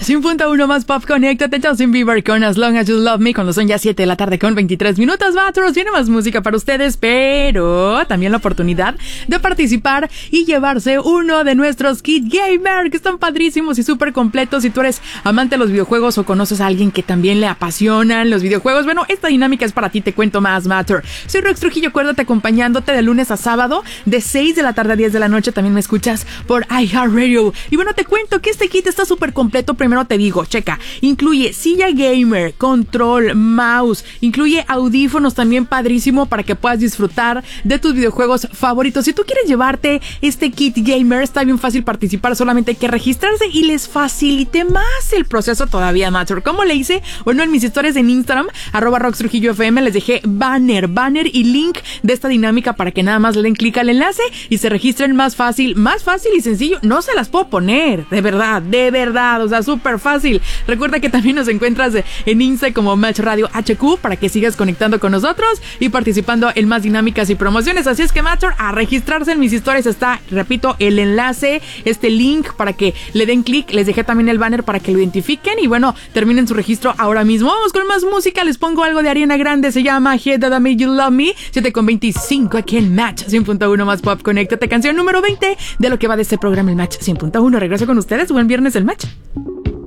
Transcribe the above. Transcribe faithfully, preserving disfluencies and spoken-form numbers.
cien punto uno más pop, conéctate. Justin Bieber con As Long As You Love Me, cuando son ya siete de la tarde con veintitrés minutos. Matros, viene más música para ustedes, pero también la oportunidad de participar y llevarse uno de nuestros kit gamer, que están padrísimos y súper completos. Si tú eres amante de los videojuegos o conoces a alguien que también le apasionan los videojuegos, bueno, esta dinámica es para ti, te cuento más, Matter. Soy Rox Trujillo, acuérdate, acompañándote de lunes a sábado, de seis de la tarde a diez de la noche. También me escuchas por iHeartRadio. Y bueno, te cuento que este kit está súper completo. Primero te digo, checa, incluye silla gamer, control, mouse, incluye audífonos también padrísimo para que puedas disfrutar de tus videojuegos favoritos. Si tú quieres llevarte este kit gamer, está bien fácil participar, solamente hay que registrarse y les facilite más el proceso todavía, Matter. ¿Cómo le hice? Bueno, en mis historias en Instagram, arroba Rox Trujillo F M, les dejé banner, banner y link de esta dinámica para que nada más le den clic al enlace y se registren más fácil, más fácil y sencillo. No se las puedo poner, de verdad, de verdad, o sea, súper fácil. Recuerda que también nos encuentras en Insta como Match Radio H Q para que sigas conectando con nosotros y participando en más dinámicas y promociones. Así es que, Matcher, a registrarse en mis historias está, repito, el enlace, este link para que le den clic. Les dejé también el banner para que lo identifiquen y bueno, terminen su registro ahora mismo. Vamos con más música, les pongo algo de Ariana Grande, se llama Head That Made You Love Me, siete con veinticinco aquí en Match cien punto uno más pop. Conéctate, canción número veinte de lo que va de este programa, el Match cien punto uno. Regreso con ustedes, buen viernes el Match.